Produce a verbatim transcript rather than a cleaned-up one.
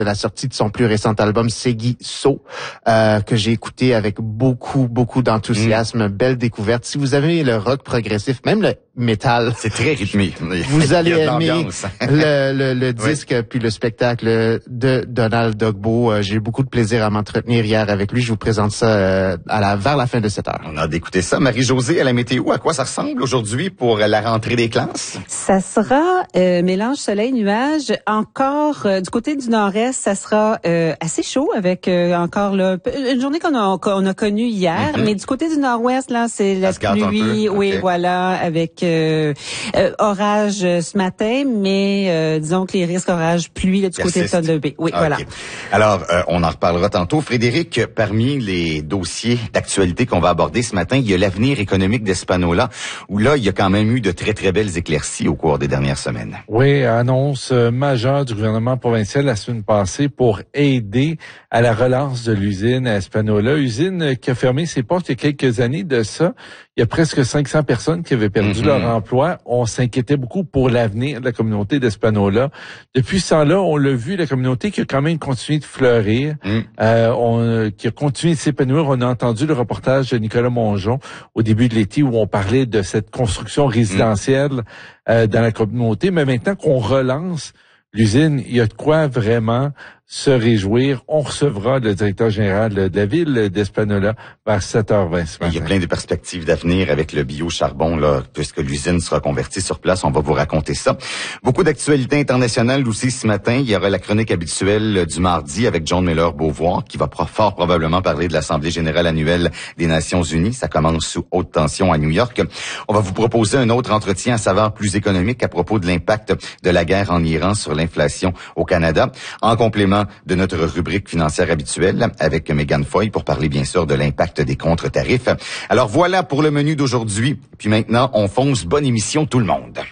de la sortie de son plus récent album Segui So, euh, que j'ai écouté avec beaucoup, beaucoup d'enthousiasme. Mmh. Belle découverte. Si vous avez le rock progressif, même le métal. C'est très rythmé. Vous allez aimer le, le, le disque oui. puis le spectacle de Donald Dogbo. Euh, j'ai eu beaucoup de plaisir à m'entretenir hier avec lui. Je vous présente ça euh, à la, vers la fin de cette heure. On a d'écouter ça. Marie-Josée, à la météo, à quoi ça ressemble aujourd'hui pour la rentrée des classes? Ça sera euh, mélange soleil-nuage. Encore euh, du côté du nord-est, ça sera euh, assez chaud avec euh, encore là, une journée qu'on a, qu'on a connue hier. Mm-hmm. Mais du côté du nord-ouest, là, c'est la pluie. Oui, okay. Voilà, avec Euh, euh, orage euh, ce matin, mais euh, disons que les risques orage pluie là, du côté de Thunder Bay. Oui, ah, voilà. Okay. Alors, euh, on en reparlera tantôt. Frédéric, parmi les dossiers d'actualité qu'on va aborder ce matin, il y a l'avenir économique d'Espanola, où là, il y a quand même eu de très, très belles éclaircies au cours des dernières semaines. Oui, annonce majeure du gouvernement provincial la semaine passée pour aider à la relance de l'usine à Espanola. Usine qui a fermé ses portes il y a quelques années de ça. Il y a presque cinq cents personnes qui avaient perdu mm-hmm. leur emploi. On s'inquiétait beaucoup pour l'avenir de la communauté d'Espanola. Depuis ce temps-là, on l'a vu, la communauté qui a quand même continué de fleurir, mm. euh, on, qui a continué de s'épanouir. On a entendu le reportage de Nicolas Mongeon au début de l'été où on parlait de cette construction résidentielle mm. euh, dans la communauté. Mais maintenant qu'on relance l'usine, il y a de quoi vraiment se réjouir. On recevra le directeur général de la ville d'Espanola vers sept heures vingt ce matin. Il y a plein de perspectives d'avenir avec le biocharbon, là, puisque l'usine sera convertie sur place. On va vous raconter ça. Beaucoup d'actualités internationales aussi ce matin. Il y aura la chronique habituelle du mardi avec John Miller-Beauvoir, qui va fort probablement parler de l'Assemblée générale annuelle des Nations unies. Ça commence sous haute tension à New York. On va vous proposer un autre entretien à saveur plus économique à propos de l'impact de la guerre en Iran sur l'inflation au Canada. En complément de notre rubrique financière habituelle avec Mégane Foy pour parler bien sûr de l'impact des contre-tarifs. Alors voilà pour le menu d'aujourd'hui. Puis maintenant, on fonce. Bonne émission tout le monde.